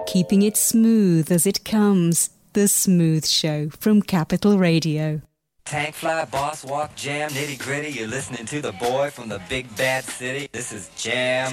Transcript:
keeping it smooth as it comes. The Smooth Show from Capital Radio. Tank fly, boss walk, jam, nitty gritty. You're listening to the boy from the big bad city. This is Jam